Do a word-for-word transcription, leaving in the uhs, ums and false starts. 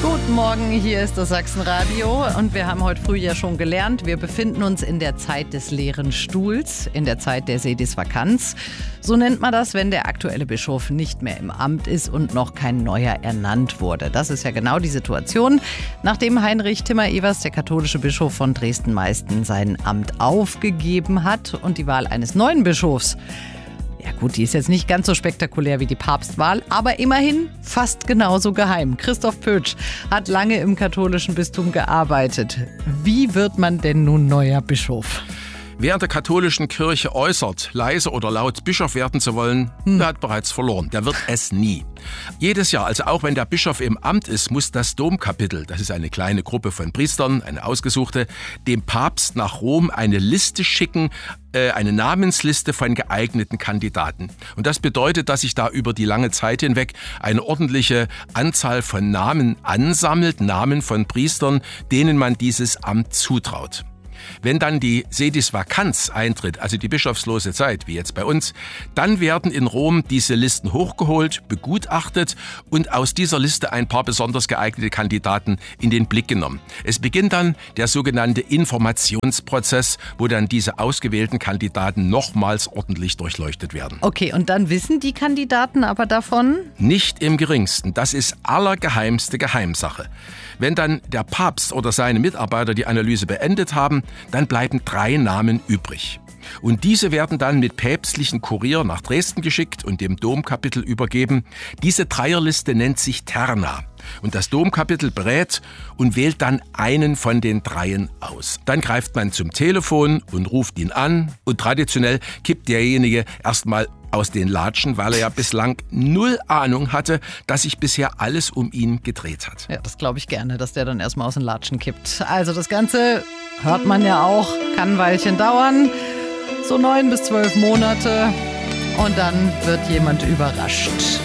Guten Morgen, hier ist das Sachsenradio und wir haben heute früh ja schon gelernt, wir befinden uns in der Zeit des leeren Stuhls, in der Zeit der Sedisvakanz. So nennt man das, wenn der aktuelle Bischof nicht mehr im Amt ist und noch kein neuer ernannt wurde. Das ist ja genau die Situation, nachdem Heinrich Timmer-Evers, der katholische Bischof von Dresden-Meißen, sein Amt aufgegeben hat und die Wahl eines neuen Bischofs. Ja gut, die ist jetzt nicht ganz so spektakulär wie die Papstwahl, aber immerhin fast genauso geheim. Christoph Pötsch hat lange im katholischen Bistum gearbeitet. Wie wird man denn nun neuer Bischof? Wer in der katholischen Kirche äußert, leise oder laut Bischof werden zu wollen, hm. der hat bereits verloren. Der wird es nie. Jedes Jahr, also auch wenn der Bischof im Amt ist, muss das Domkapitel, das ist eine kleine Gruppe von Priestern, eine ausgesuchte, dem Papst nach Rom eine Liste schicken, äh, eine Namensliste von geeigneten Kandidaten. Und das bedeutet, dass sich da über die lange Zeit hinweg eine ordentliche Anzahl von Namen ansammelt, Namen von Priestern, denen man dieses Amt zutraut. Wenn dann die Sedisvakanz eintritt, also die bischofslose Zeit, wie jetzt bei uns, dann werden in Rom diese Listen hochgeholt, begutachtet und aus dieser Liste ein paar besonders geeignete Kandidaten in den Blick genommen. Es beginnt dann der sogenannte Informationsprozess, wo dann diese ausgewählten Kandidaten nochmals ordentlich durchleuchtet werden. Okay, und dann wissen die Kandidaten aber davon? Nicht im geringsten. Das ist allergeheimste Geheimsache. Wenn dann der Papst oder seine Mitarbeiter die Analyse beendet haben, dann bleiben drei Namen übrig. Und diese werden dann mit päpstlichen Kurier nach Dresden geschickt und dem Domkapitel übergeben. Diese Dreierliste nennt sich Terna. Und das Domkapitel berät und wählt dann einen von den dreien aus. Dann greift man zum Telefon und ruft ihn an. Und traditionell kippt derjenige erstmal aus den Latschen, weil er ja bislang null Ahnung hatte, dass sich bisher alles um ihn gedreht hat. Ja, das glaube ich gerne, dass der dann erstmal aus den Latschen kippt. Also das Ganze, hört man ja auch, kann ein Weilchen dauern. So neun bis zwölf Monate und dann wird jemand überrascht.